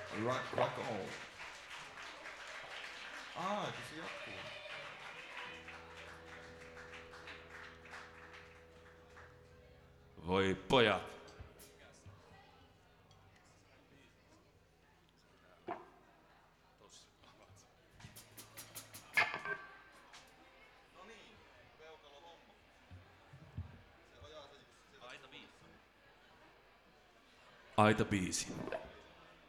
Rock on. Kyllä se jatkuu. Voi pojat. Aita biisi.